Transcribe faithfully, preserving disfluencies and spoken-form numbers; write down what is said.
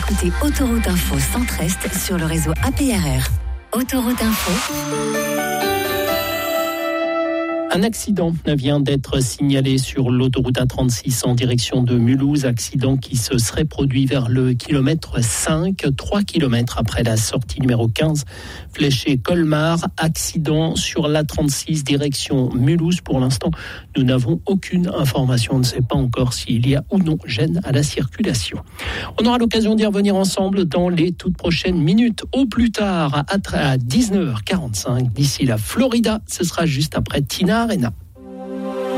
écoutez Autoroute Info Centre-Est sur le réseau A P R R. Autoroute Info. Un accident vient d'être signalé sur l'autoroute A trente-six en direction de Mulhouse. Accident qui se serait produit vers le kilomètre cinq, trois kilomètres après la sortie numéro quinze, fléchée Colmar. Accident sur l'A trente-six direction Mulhouse. Pour l'instant, nous n'avons aucune information. On ne sait pas encore s'il y a ou non gêne à la circulation. On aura l'occasion d'y revenir ensemble dans les toutes prochaines minutes. Au plus tard, à dix-neuf heures quarante-cinq. D'ici la Florida, ce sera juste après Tina Arena.